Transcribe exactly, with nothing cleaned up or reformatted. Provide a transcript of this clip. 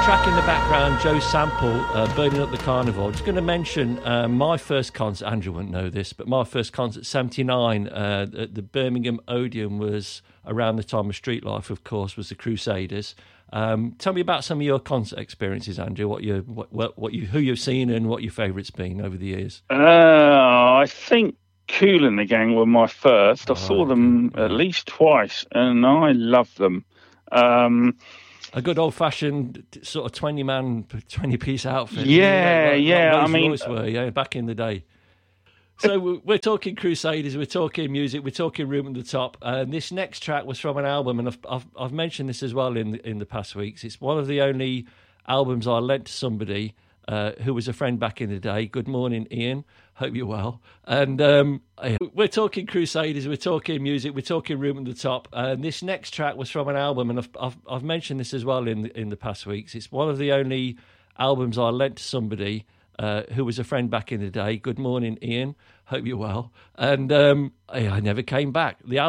track in the background, Joe Sample, uh, Burning Up the Carnival. I'm just going to mention uh, my first concert, Andrew wouldn't know this, but my first concert, seventy-nine, uh, at the Birmingham Odeon, was around the time of Street Life, of course, was the Crusaders. Um, tell me about some of your concert experiences, Andrew, what you, what, what, what you, who you've seen and what your favourite's been over the years. Uh, I think Kool and the Gang were my first. I Oh, saw them okay. at least twice, and I loved them. Um, A good old-fashioned sort of twenty-man, twenty-piece outfit. Yeah, like, yeah, Like I mean- Rolls were, yeah, back in the day. So we're talking Crusaders, we're talking music, we're talking Room at the Top. And this next track was from an album, and I've, I've, I've mentioned this as well in the, in the past weeks. It's one of the only albums I lent to somebody uh, who was a friend back in the day. Good morning, Ian. Hope you're well. And um, we're talking Crusaders, we're talking music, we're talking Room at the Top. And this next track was from an album, and I've, I've, I've mentioned this as well in the, in the past weeks. It's one of the only albums I lent to somebody uh, who was a friend back in the day. Good morning, Ian. Hope you're well. And um, I, I never came back. The album